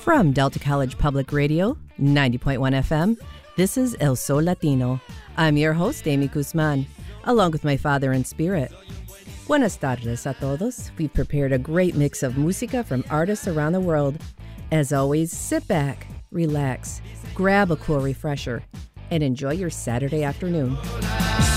From Delta College Public Radio, 90.1 FM, this is El Sol Latino. I'm your host, Amy Guzman, along with my father in spirit. Buenas tardes a todos. We've prepared a great mix of música from artists around the world. As always, sit back, relax, grab a cool refresher, and enjoy your Saturday afternoon.